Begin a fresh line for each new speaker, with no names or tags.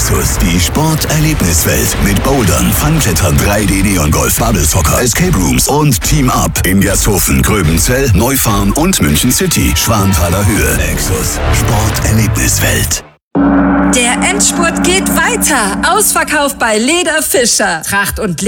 Exus, die Sporterlebniswelt mit Bouldern, Funklettern, 3D-Neon-Golf, Bubble Soccer, Escape Rooms und Team Up in Gersthofen, Gröbenzell, Neufahren und München City, Schwanthaler Höhe. Exus, Sporterlebniswelt.
Der Endspurt geht weiter. Ausverkauf bei Leder Fischer. Tracht und